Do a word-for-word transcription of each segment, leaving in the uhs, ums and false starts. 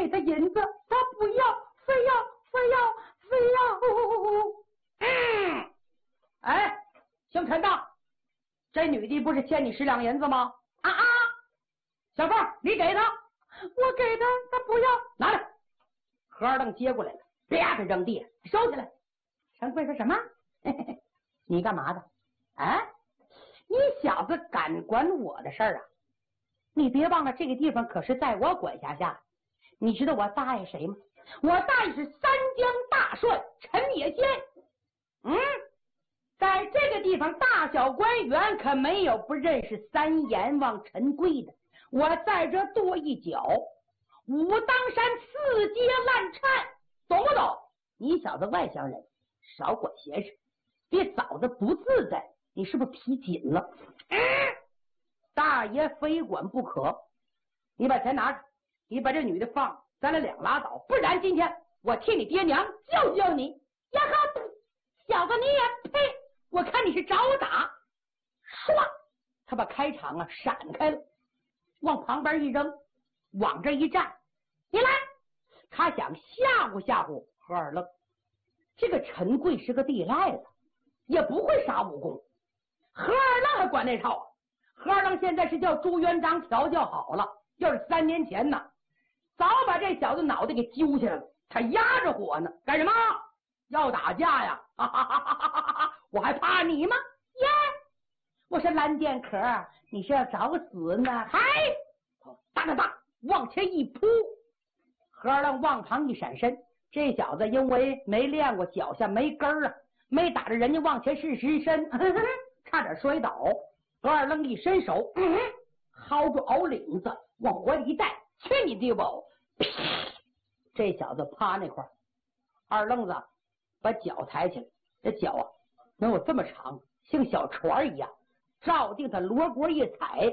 他银子，他不要，非要非要非要。嗯，哎，姓陈的，这女的不是欠你十两银子吗？啊啊，小凤，你给他，我给他，他不要，拿来。何二愣接过来了，啪的扔地，收起来。陈贵说什么？嘿嘿嘿，你干嘛的？啊，你小子敢管我的事儿啊？你别忘了，这个地方可是在我管辖下。你知道我大爷谁吗？我大爷是三江大帅陈野先。嗯，在这个地方，大小官员可没有不认识三阎王陈贵的。我在这跺一脚，武当山四街烂颤，懂不懂？你小子外乡人，少管闲事，别嫂子不自在。你是不是皮紧了？嗯，大爷非管不可。你把钱拿着，你把这女的放，咱俩两拉倒，不然今天我替你爹娘教教你。呀哈，小子你也配！我看你是找我打。唰，他把开场啊闪开了，往旁边一扔，往这一站，你来。他想吓唬吓唬何二愣。这个陈贵是个地赖子，也不会耍武功。何二愣还管那套啊？何二愣现在是叫朱元璋调教好了，要是三年前呢，早把这小子脑袋给揪起来了。他压着火呢，干什么？要打架呀？哈哈哈哈哈哈！我还怕你吗？耶！我是蓝剑壳，你是要找死呢？嗨！哒哒哒，往前一扑。何二愣往旁一闪身，这小子因为没练过，脚下没根儿啊，没打着人家往前试实身，呵呵，差点摔倒。何二愣一伸手，嗯，薅住袄领子往怀里一带，去你地宝！这小子趴那块儿，二愣子把脚抬起来，这脚啊能有这么长，像小船一样，照定他锣锅一踩，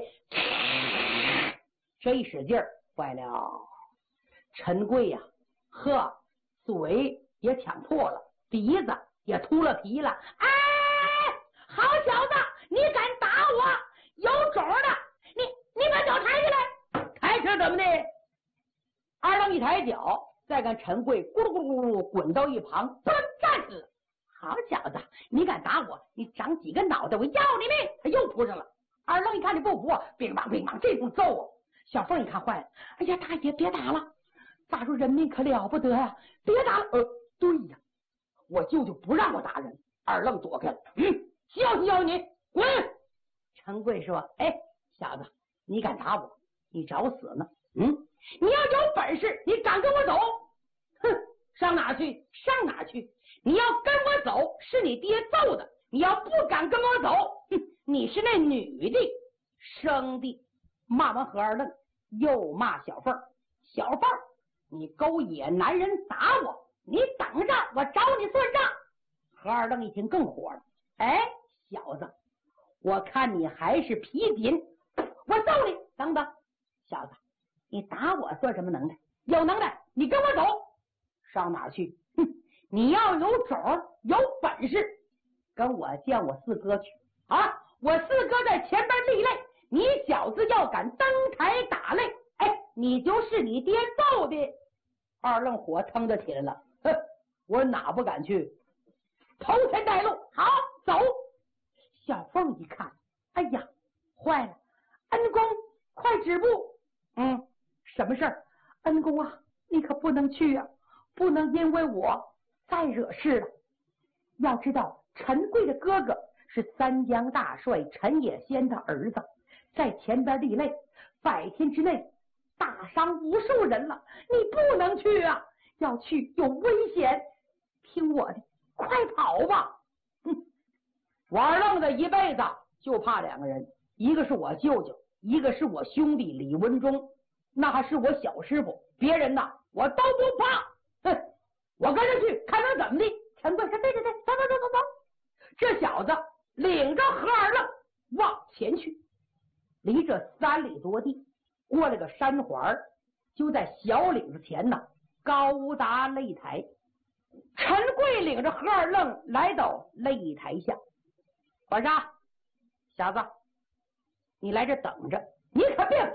这一使劲儿，坏了！陈贵呀、啊，呵，嘴也抢破了，鼻子也秃了皮了。哎，好小子，你敢打我？有种的，你你把脚抬起来，抬起来怎么的？二愣一抬脚，再看陈贵咕噜咕噜咕噜滚到一旁，突然站起来。好小子，你敢打我？你长几个脑袋，我要你命！他又扑上了。二愣一看你不服，乒乓乒乓，这通揍啊！小凤一看坏了，哎呀，大爷别打了，打出人命可了不得呀、啊！别打了。呃，对呀，我舅舅不让我打人。二愣躲开了。嗯，教教你，滚！陈贵说：“哎，小子，你敢打我？你找死呢？嗯，你要有本事，你敢跟我走？哼，上哪去？上哪去？你要跟我走，是你爹揍的；你要不敢跟我走，哼，你是那女的生的。”骂完何二愣，又骂小凤：“小凤，你勾引男人打我，你等着，我找你算账。”何二愣一听更火了：“哎，小子，我看你还是皮紧，我揍你！等等，小子，你打我算什么能耐？有能耐你跟我走，上哪儿去？哼，你要有种有本事，跟我见我四哥去啊！我四哥在前边立擂，你小子要敢登台打擂，哎，你就是你爹揍的。”二愣火腾的起来了，哼，我哪不敢去？头前带路，好走。小凤一看，哎呀，坏了，恩公快止步！嗯，什么事儿？恩公啊，你可不能去啊，不能因为我再惹事了。要知道陈贵的哥哥是三江大帅陈野先的儿子，在前边立擂，百天之内打伤无数人了，你不能去啊！要去有危险，听我的，快跑吧！哼，我二愣子一辈子就怕两个人，一个是我舅舅，一个是我兄弟李文忠，那还是我小师傅，别人呐我都不怕。哼，我跟着去看他怎么的。陈贵说：“对对对，走走走走走。”这小子领着何二愣往前去，离这三里多地，过了个山环，就在小岭子前呢，高达擂台。陈贵领着何二愣来到擂台下，管杀，小子，你来这等着，你可别